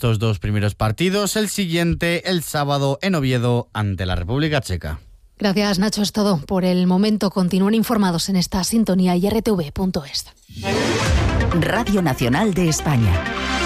estos 2 primeros partidos. El siguiente, el sábado, en Oviedo, ante la República Checa. Gracias, Nacho. Es todo por el momento. Continúen informados en esta sintonía y rtv.es. Radio Nacional de España.